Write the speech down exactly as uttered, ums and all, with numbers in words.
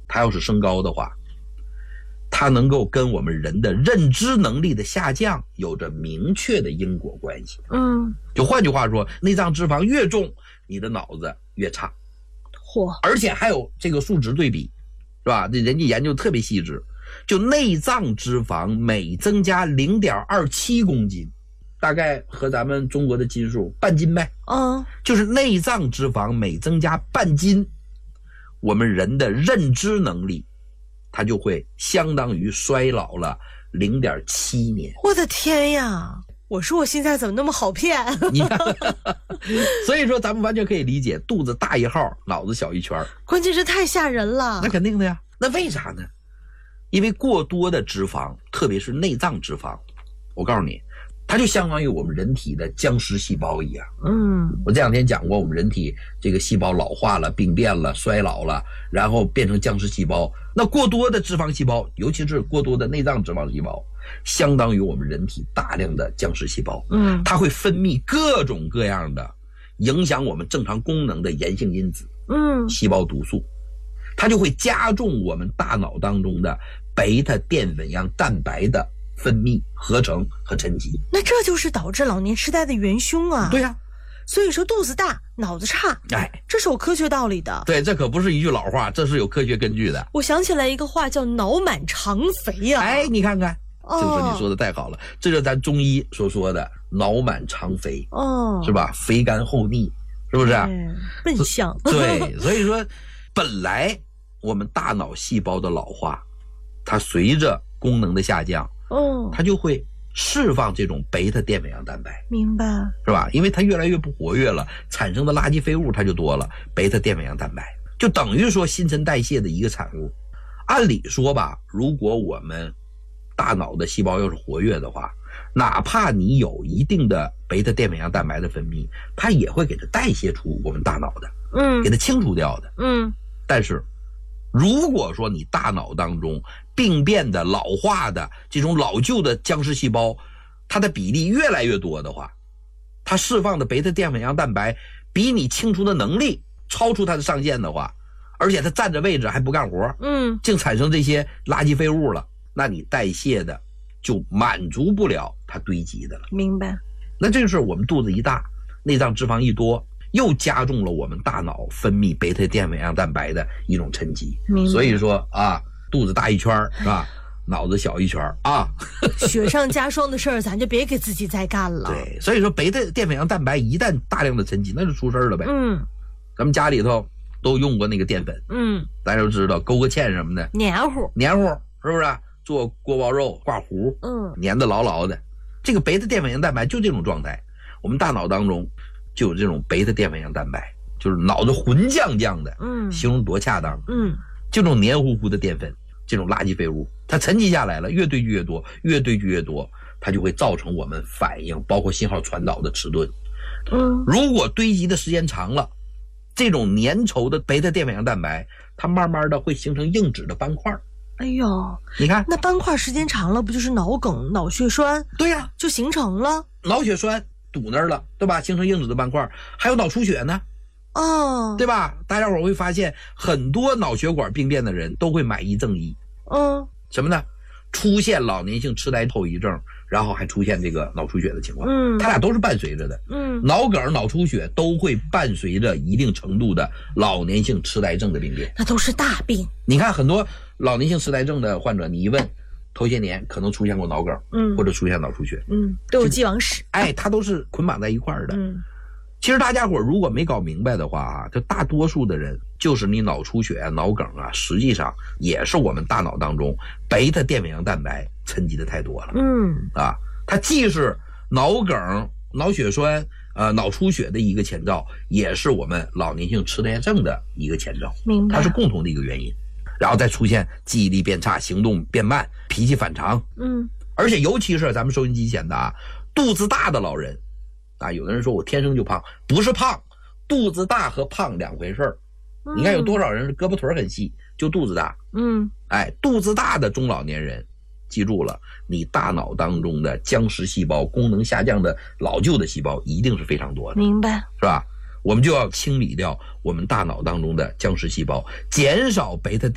它要是升高的话，它能够跟我们人的认知能力的下降有着明确的因果关系。 嗯， 就换句话说，内脏脂肪越重，你的脑子越差。 嚯， 而且还有这个数值对比，是吧？这人家研究特别细致，就内脏脂肪每增加 零点二七公斤，大概和咱们中国的斤数半斤呗。 嗯， 就是内脏脂肪每增加半斤，我们人的认知能力它就会相当于衰老了 零点七年。 我的天呀，我说我现在怎么那么好骗？ 你看，所以说咱们完全可以理解，肚子大一号，脑子小一圈。 关键是太吓人了。 那肯定的呀。那为啥呢？因为过多的脂肪，特别是内脏脂肪，我告诉你，它就相当于我们人体的僵尸细胞一样。 嗯， 我这两天讲过，我们人体这个细胞老化了、病变了、衰老了，然后变成僵尸细胞。那过多的脂肪细胞，尤其是过多的内脏脂肪细胞，相当于我们人体大量的僵尸细胞。 嗯， 它会分泌各种各样的影响我们正常功能的炎性因子， 嗯， 细胞毒素，它就会加重我们大脑当中的贝塔淀粉样蛋白的分泌、合成和沉积。 那这就是导致老年痴呆的元凶啊。 对呀、啊， 所以说肚子大脑子差， 哎， 这是有科学道理的。 对，这可不是一句老话，这是有科学根据的。 我想起来一个话叫脑满肠肥呀、啊。 哎，你看看， 哦、 这个说你说的太好了，这就是咱中医所说的脑满肠肥， 哦， 是吧？肥甘厚腻，是不是？ 嗯、笨象。 对，所以说本来我们大脑细胞的老化，它随着功能的下降， 哦， 它就会释放这种贝塔淀粉样蛋白， 明白， 是吧？因为它越来越不活跃了，产生的垃圾废物它就多了，贝塔淀粉样蛋白就等于说新陈代谢的一个产物。按理说吧，如果我们大脑的细胞要是活跃的话，哪怕你有一定的贝塔淀粉样蛋白的分泌，它也会给它代谢出我们大脑的， 嗯， 给它清除掉的， 嗯。 但是如果说你大脑当中病变的、老化的这种老旧的僵尸细胞，它的比例越来越多的话，它释放的贝塔淀粉样蛋白比你清除的能力超出它的上限的话，而且它占着位置还不干活， 嗯， 竟产生这些垃圾废物了，那你代谢的就满足不了它堆积的了。 明白。 那这就是我们肚子一大，内脏脂肪一多，又加重了我们大脑分泌贝塔淀粉样蛋白的一种沉积。所以说啊，肚子大一圈是吧？脑子小一圈啊， 雪上加霜的事儿，咱就别给自己再干了。 对，所以说贝塔淀粉样蛋白一旦大量的沉积，那就出事了呗。 嗯， 咱们家里头都用过那个淀粉， 嗯， 大家都知道勾个芡什么的， 黏糊， 黏糊是不是？做锅包肉挂糊， 嗯， 粘得牢牢的。这个贝塔淀粉样蛋白就这种状态，我们大脑当中就有这种贝塔淀粉样蛋白，就是脑子浑酱酱的， 嗯， 形容多恰当， 嗯， 这种黏糊糊的淀粉，这种垃圾废物，它沉积下来了，越堆积越多，越堆积越多，它就会造成我们反应，包括信号传导的迟钝。 嗯， 如果堆积的时间长了，这种粘稠的贝塔淀粉样蛋白，它慢慢的会形成硬质的斑块。 哎呦， 你看那斑块时间长了，不就是脑梗、脑血栓？ 对呀、啊， 就形成了脑血栓堵那儿了，对吧？形成硬质的斑块，还有脑出血呢。 哦， 对吧？大家伙会发现，很多脑血管病变的人都会买一赠一。 嗯， 什么呢？出现老年性痴呆后遗症，然后还出现这个脑出血的情况。 嗯， 它俩都是伴随着的。 嗯， 脑梗、脑出血都会伴随着一定程度的老年性痴呆症的病变。 那都是大病。 你看很多老年性痴呆症的患者，你一问，头些年可能出现过脑梗， 嗯， 或者出现脑出血， 嗯，都有既往史。 哎，它都是捆绑在一块儿的。 嗯。 其实大家伙如果没搞明白的话啊，就大多数的人就是你脑出血啊、脑梗啊，实际上也是我们大脑当中贝塔淀粉样蛋白沉积的太多了。 嗯， 啊，它既是脑梗、脑血栓、呃脑出血的一个前兆，也是我们老年性痴呆症的一个前兆。 明白， 它是共同的一个原因。然后再出现记忆力变差、行动变慢、脾气反常。 嗯， 而且尤其是咱们收音机前的啊，肚子大的老人。啊，有的人说我天生就胖，不是胖，肚子大和胖两回事儿。嗯、你看有多少人胳膊腿很细，就肚子大。 嗯， 哎，肚子大的中老年人，记住了，你大脑当中的僵尸细胞、功能下降的老旧的细胞一定是非常多的。 明白， 是吧？我们就要清理掉我们大脑当中的僵尸细胞，减少贝塔